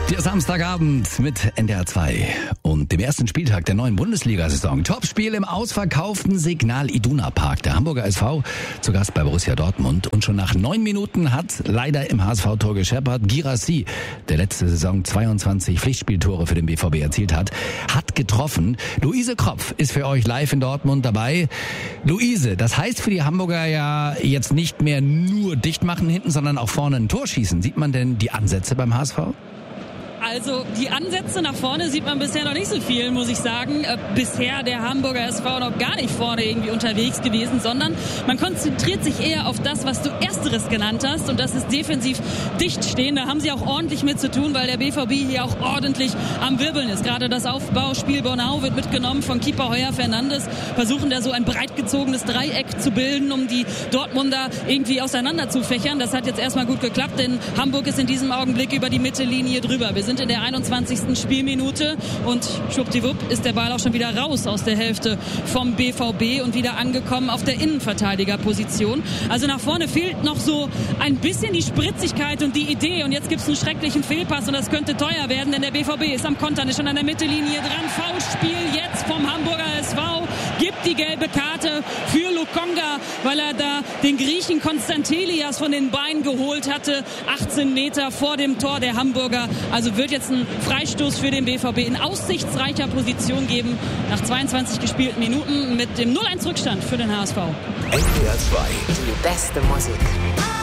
Der Samstagabend mit NDR 2 und dem ersten Spieltag der neuen Bundesliga-Saison. Topspiel im ausverkauften Signal Iduna Park. Der Hamburger SV zu Gast bei Borussia Dortmund. Und schon nach 9 Minuten hat leider im HSV-Tor gescheppert. Girassi, der letzte Saison 22 Pflichtspieltore für den BVB erzielt hat getroffen. Luise Kropf ist für euch live in Dortmund dabei. Luise, das heißt für die Hamburger ja jetzt nicht mehr nur dicht machen hinten, sondern auch vorne ein Tor schießen. Sieht man denn die Ansätze beim HSV? Also die Ansätze nach vorne sieht man bisher noch nicht so viel, muss ich sagen. Bisher der Hamburger SV noch gar nicht vorne irgendwie unterwegs gewesen, sondern man konzentriert sich eher auf das, was du Ersteres genannt hast, und das ist defensiv dicht stehen. Da haben sie auch ordentlich mit zu tun, weil der BVB hier auch ordentlich am Wirbeln ist. Gerade das Aufbauspiel Bornau wird mitgenommen von Keeper Heuer Fernandes, versuchen da so ein breit gezogenes Dreieck zu bilden, um die Dortmunder irgendwie auseinander zu fächern. Das hat jetzt erstmal gut geklappt, denn Hamburg ist in diesem Augenblick über die Mittellinie drüber. Wir sind in der 21. Spielminute und schwuppdiwupp ist der Ball auch schon wieder raus aus der Hälfte vom BVB und wieder angekommen auf der Innenverteidigerposition. Also nach vorne fehlt noch so ein bisschen die Spritzigkeit und die Idee, und jetzt gibt es einen schrecklichen Fehlpass und das könnte teuer werden, denn der BVB ist am Kontern, ist schon an der Mittellinie dran. Foulspiel jetzt vom Hamburger SV, gibt die gelbe Karte für Lokonga, weil er da den Griechen Konstantelias von den Beinen geholt hatte, 18 Meter vor dem Tor der Hamburger. Also wird jetzt ein Freistoß für den BVB in aussichtsreicher Position geben, nach 22 gespielten Minuten mit dem 0-1 Rückstand für den HSV. NDR 2. Die beste Musik.